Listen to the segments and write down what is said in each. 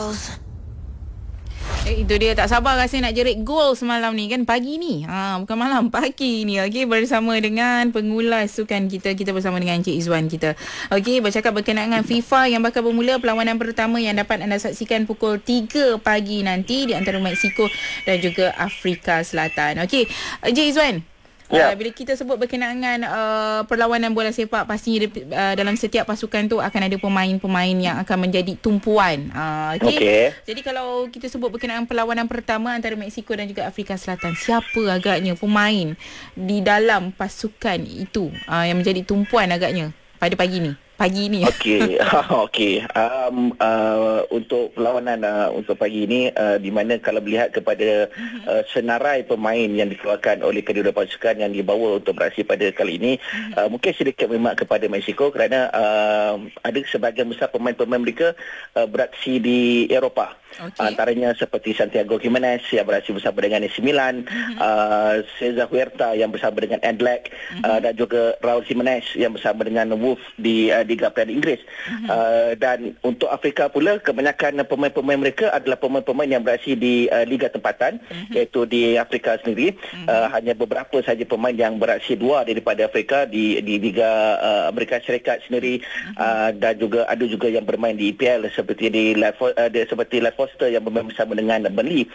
Itu dia, tak sabar rasanya nak jerit gol semalam ni kan, pagi ni. Bukan malam, pagi ni. Okey, bersama dengan pengulas sukan kita bersama dengan Encik Izwan kita. Okey, bercakap berkenaan dengan FIFA yang bakal bermula perlawanan pertama yang dapat anda saksikan pukul 3 pagi nanti di antara Mexico dan juga Afrika Selatan. Okey, Encik Izwan. Ya. Bila kita sebut berkenaan dengan perlawanan bola sepak, pastinya dalam setiap pasukan tu akan ada pemain-pemain yang akan menjadi tumpuan. Okey. Jadi kalau kita sebut berkenaan perlawanan pertama antara Mexico dan juga Afrika Selatan, siapa agaknya pemain di dalam pasukan itu yang menjadi tumpuan agaknya pada pagi ni? Okey. Okey. Untuk perlawanan untuk pagi ini, di mana kalau melihat kepada senarai pemain yang dikeluarkan oleh kedua-dua pasukan yang dibawa untuk beraksi pada kali ini, mungkin sedikit memang kepada Mexico kerana ada sebahagian besar pemain-pemain mereka beraksi di Eropah. Okay. Antaranya seperti Santiago Gimenez yang beraksi bersama dengan AC Milan, Cesar Huerta yang bersama dengan Anderlecht, dan juga Raul Jimenez yang bersama dengan Wolves di Liga Premier Inggeris. Dan untuk Afrika pula, kebanyakan pemain-pemain mereka adalah pemain-pemain yang beraksi di Liga Tempatan, iaitu di Afrika sendiri. Hanya beberapa saja pemain yang beraksi luar daripada Afrika di Liga Amerika Syarikat sendiri, dan juga ada juga yang bermain di EPL seperti seperti Left Foster yang bermain bersama dengan Burnley.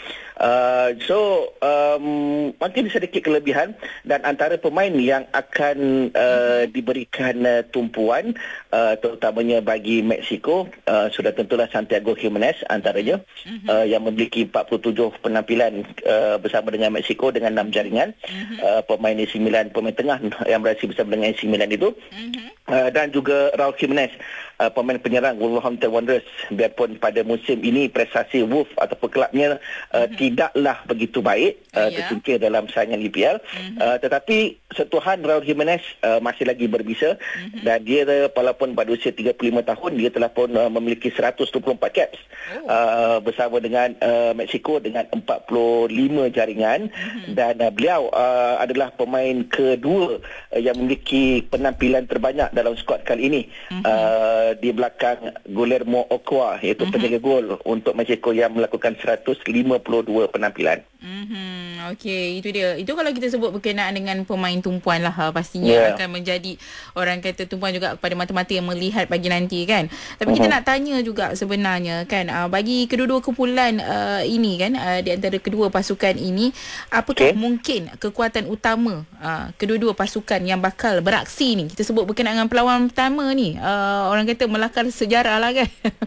Makin sedikit kelebihan, dan antara pemain yang akan diberikan tumpuan terutamanya bagi Mexico, sudah tentulah Santiago Gimenez antaranya, yang memiliki 47 penampilan bersama dengan Mexico dengan 6 jaringan. Pemain AC Milan, pemain tengah yang beraksi bersama dengan AC Milan itu, dan juga Raul Jimenez, pemain penyerang Wolverhampton Wanderers. Biarpun pada musim ini prestasi Wolves ataupun kelabnya tidaklah begitu baik, tersingkir dalam saingan EPL, tetapi sentuhan Raul Jimenez masih lagi berbisa, dan dia walaupun pada usia 35 tahun dia telah pun memiliki 124 caps bersama dengan Mexico dengan 45 jaringan, dan beliau adalah pemain kedua yang memiliki penampilan terbanyak dalam skuad kali ini, di belakang Guillermo Ochoa, iaitu penjaga gol untuk Mexico yang melakukan 152 penampilan. Okey, itu dia. Itu kalau kita sebut berkenaan dengan pemain tumpuan lah, pastinya akan menjadi, orang kata, tumpuan juga kepada mata-mata yang melihat pagi nanti kan. Tapi kita nak tanya juga sebenarnya kan, bagi kedua-dua kumpulan ini kan, di antara kedua pasukan ini, apakah mungkin kekuatan utama kedua-dua pasukan yang bakal beraksi ni? Kita sebut berkenaan dengan perlawanan pertama ni, orang kata melakar sejarah lah kan.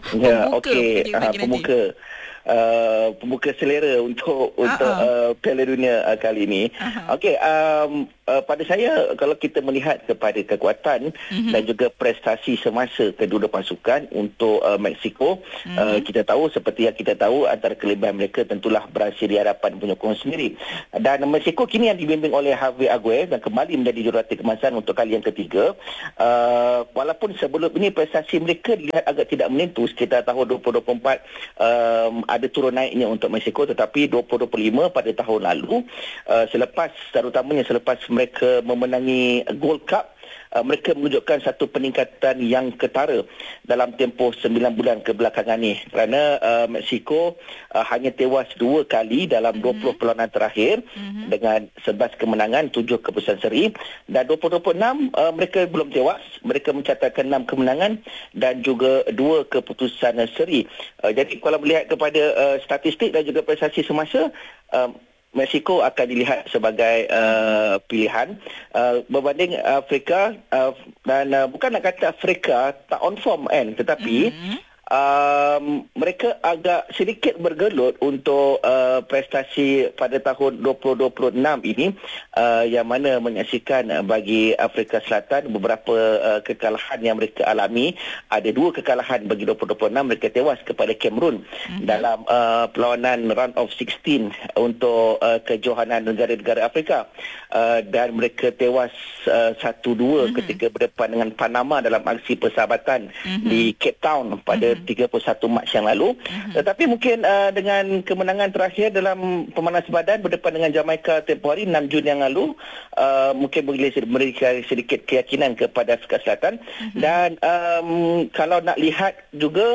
Pembuka selera untuk Piala Dunia kali ini. Okey, pada saya, kalau kita melihat kepada kekuatan dan juga prestasi semasa kedua-dua pasukan untuk Mexico, kita tahu, seperti yang kita tahu, antara kelebihan mereka tentulah berhasil di hadapan penyokong sendiri. Dan Mexico kini yang dibimbing oleh Javier Aguirre dan kembali menjadi jurulatih keemasan untuk kali yang ketiga. Walaupun sebelum ini prestasi mereka dilihat agak tidak menentu, sekitar tahun 2024 ada turun naiknya untuk Mexico, tetapi 2025 pada tahun lalu, terutamanya selepas mereka memenangi Gold Cup, mereka menunjukkan satu peningkatan yang ketara dalam tempoh 9 bulan kebelakangan ni, kerana Mexico hanya tewas 2 kali dalam 20 perlawanan terakhir dengan 11 kemenangan, 7 keputusan seri, dan 2026 mereka belum tewas, mereka mencatatkan 6 kemenangan dan juga 2 keputusan seri. Jadi kalau melihat kepada statistik dan juga prestasi semasa, Mexico akan dilihat sebagai pilihan berbanding Afrika, dan bukan nak kata Afrika tak on form kan, tetapi mereka agak sedikit bergelut untuk prestasi pada tahun 2026 ini, yang mana menyaksikan bagi Afrika Selatan beberapa kekalahan yang mereka alami. Ada 2 kekalahan bagi 2026, mereka tewas kepada Cameroon dalam perlawanan round of 16 untuk kejohanan negara-negara Afrika, dan mereka tewas 1-2 ketika berdepan dengan Panama dalam aksi persahabatan di Cape Town pada 31 Mac yang lalu. Tetapi mungkin dengan kemenangan terakhir dalam pemanas badan berdepan dengan Jamaica tempoh hari 6 Jun yang lalu, mungkin boleh memberikan sedikit keyakinan kepada Afrika Selatan. Dan kalau nak lihat juga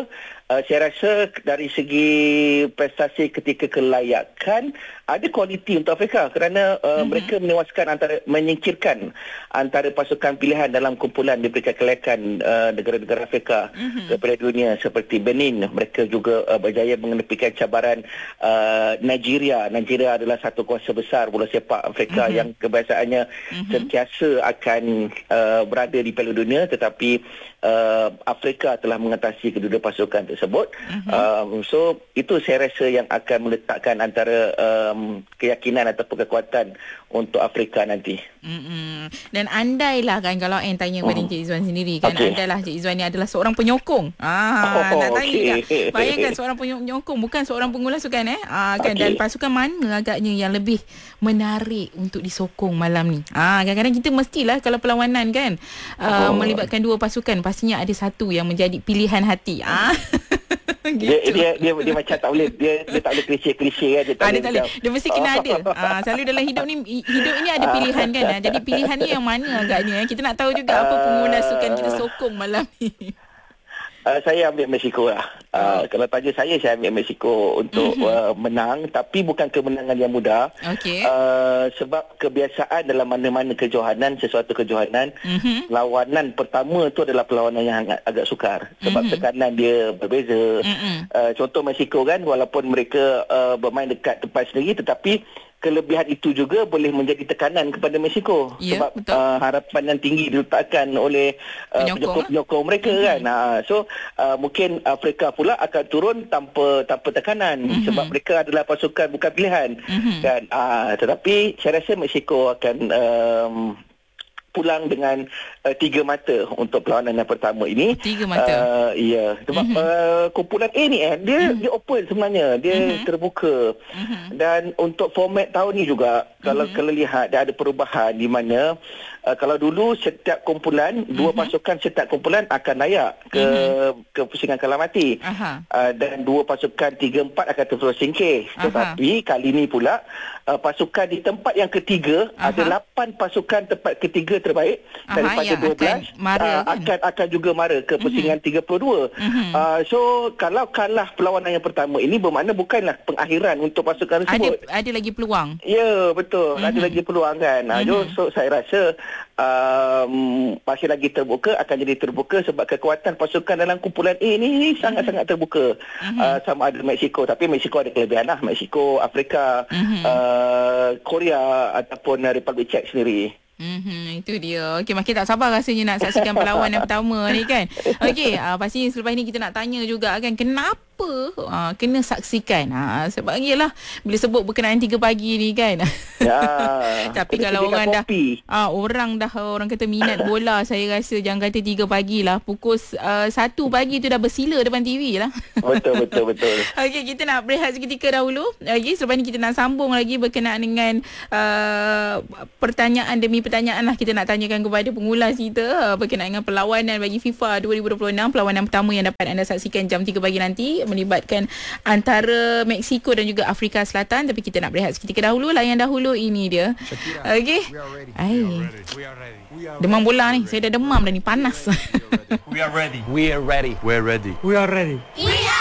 saya rasa dari segi prestasi ketika kelayakan ada kualiti untuk Afrika kerana mereka menyingkirkan antara pasukan pilihan dalam kumpulan di peringkat kelayakan negara-negara Afrika kepada dunia seperti Benin. Mereka juga berjaya mengenepikan cabaran Nigeria. Nigeria adalah satu kuasa besar bola sepak Afrika yang kebiasaannya sentiasa akan berada di Piala Dunia, tetapi Afrika telah mengatasi kedua pasukan tersebut. So itu saya rasa yang akan meletakkan antara keyakinan ataupun kekuatan untuk Afrika nanti. Dan andailah kan, kalau Anne tanya kepada Encik Izzuan sendiri kan, andailah Encik Izzuan ni adalah seorang penyokong. Nak tanya juga. Bayangkan seorang penyokong, bukan seorang pengulas sukan kan, dan pasukan mana agaknya yang lebih menarik untuk disokong malam ni. Kadang-kadang kita mestilah kalau perlawanan kan melibatkan dua pasukan, pastinya ada satu yang menjadi pilihan hati. Gitu. Dia macam tak boleh, dia tak boleh klise-klise kan, dia tak boleh. Dia mesti kena ada. Selalu dalam hidup ini ada pilihan kan. Jadi pilihan ni yang mana agaknya kita nak tahu juga apa pengulas sukan kita sokong malam ni. Saya ambil Mexico lah. Kalau tanya saya ambil Mexico untuk menang, tapi bukan kemenangan yang mudah. Sebab kebiasaan dalam mana-mana kejohanan, sesuatu kejohanan, lawanan pertama tu adalah perlawanan yang agak sukar. Sebab tekanan dia berbeza. Contoh Mexico kan, walaupun mereka bermain dekat tempat sendiri, tetapi kelebihan itu juga boleh menjadi tekanan kepada Mexico. Sebab harapan yang tinggi diletakkan oleh penyokong mereka kan. So mungkin Afrika pula akan turun tanpa tekanan sebab mereka adalah pasukan bukan pilihan kan. Tetapi saya rasa Mexico akan pulang dengan 3 mata untuk perlawanan yang pertama ini. 3 mata. Ya, sebab kumpulan A ni dia open sebenarnya, dia terbuka. Dan untuk format tahun ni juga kalau lihat dia ada perubahan di mana kalau dulu setiap kumpulan dua pasukan setiap kumpulan akan layak ke pusingan kalah mati. Dan dua pasukan 3-4 akan terus singkir. Tetapi kali ni pula pasukan di tempat yang ketiga ada 8 pasukan tempat ketiga terbaik daripada 12 akan juga mara ke pusingan 32. So kalau kalah perlawanan yang pertama ini bermakna bukanlah pengakhiran untuk pasukan tersebut. Ada lagi peluang. Ya, betul. Ada lagi peluang kan. So saya rasa masih lagi terbuka, akan jadi terbuka sebab kekuatan pasukan dalam kumpulan A ni sangat-sangat terbuka. Sama ada Mexico, tapi Mexico ada kelebihan lah. Mexico, Afrika, Korea ataupun Republic Czech sendiri. Itu dia. Okey, makin tak sabar rasanya nak saksikan perlawanan yang pertama ni kan. Okey, pasti selepas ni kita nak tanya juga kan, kenapa kena saksikan. Sebab yalah bila sebut berkenaan 3 pagi ni kan. Tapi kalau orang kata minat bola, saya rasa jangan kata 3 pagi lah, pukul 1 pagi tu dah bersila depan TV lah. Betul. Okey, kita nak berehat seketika dahulu. Okey, selepas ni kita nak sambung lagi berkenaan dengan pertanyaan demi pertanyaan lah kita nak tanyakan kepada pengulas kita berkenaan dengan perlawanan bagi FIFA 2026. Perlawanan pertama yang dapat anda saksikan jam 3 pagi nanti melibatkan antara Mexico dan juga Afrika Selatan. Tapi kita nak berehat seketika dahulu. Layan dahulu ini dia. Okey. Demam bola ni. Saya dah demam dah ni, panas. We are ready. We are ready. We are ready. We are ready. We are